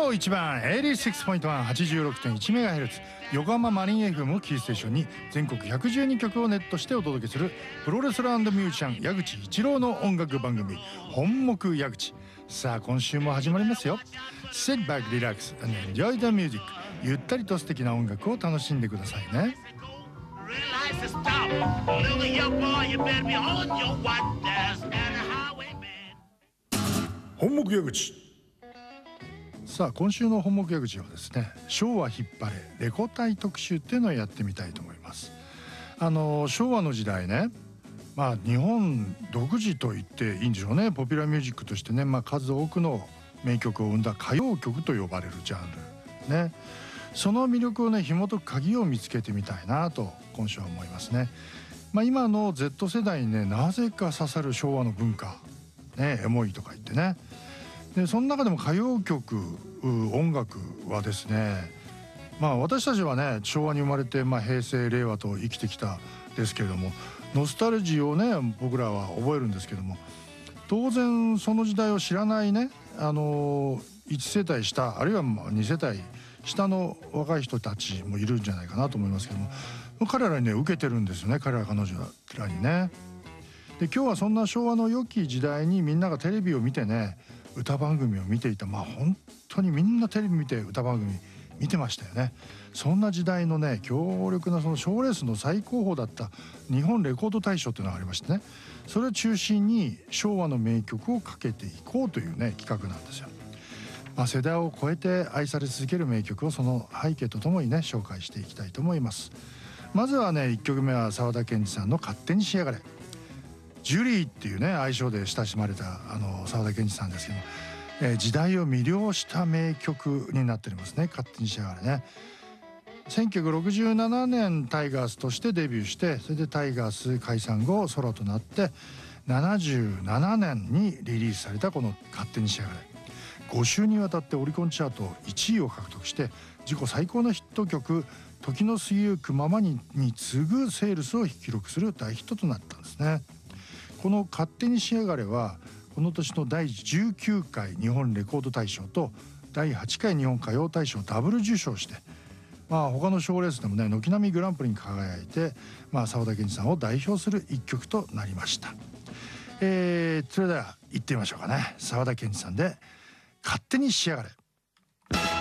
1番 86.1MHz 横浜マリン FM をキーステーションに全国112曲をネットしてお届けするプロレスラー&ミュージシャン矢口一郎の音楽番組本目矢口。さあ今週も始まりますよ。 Sit back, relax and enjoy the music。 ゆったりと素敵な音楽を楽しんでくださいね。本目矢口。さあ今週の本目矢口はですね、昭和引っ張れレコ大特集っていうのをやってみたいと思います。昭和の時代ね、日本独自と言っていいんでしょうね。ポピュラーミュージックとしてね、数多くの名曲を生んだ歌謡曲と呼ばれるジャンルね、その魅力をね紐解く鍵を見つけてみたいなと今週は思いますね。今の Z 世代にねなぜか刺さる昭和の文化ね、エモいとか言ってね。でその中でも歌謡曲音楽はですね、私たちはね昭和に生まれて、平成令和と生きてきたですけれども、ノスタルジーをね僕らは覚えるんですけども、当然その時代を知らないね1世帯下あるいは2世帯下の若い人たちもいるんじゃないかなと思いますけども、彼らにね受けてるんですよね、彼ら彼女らにね。で今日はそんな昭和の良き時代にみんながテレビを見てね歌番組を見ていた、本当にみんなテレビ見て歌番組見てましたよね。そんな時代のね強力なその賞レースの最高峰だった日本レコード大賞というのがありましてね、それを中心に昭和の名曲をかけていこうというね企画なんですよ。世代を超えて愛され続ける名曲をその背景とともにね紹介していきたいと思います。まずはね1曲目は沢田研二さんの勝手にしやがれ。ジュリーっていうね愛称で親しまれた沢田研二さんですけど、時代を魅了した名曲になっておりますね、勝手にしやがれね。1967年タイガースとしてデビューして、それでタイガース解散後ソロとなって77年にリリースされたこの勝手にしやがれ、5週にわたってオリコンチャート1位を獲得して自己最高のヒット曲「時の過ぎゆくままに」に次ぐセールスを記録する大ヒットとなったんですね。この勝手にしやがれはこの年の第19回日本レコード大賞と第8回日本歌謡大賞ダブル受賞して、他の賞レースでもね軒並みグランプリに輝いて、沢田研二さんを代表する一曲となりました。それでは行ってみましょうかね。沢田研二さんで勝手にしやがれ。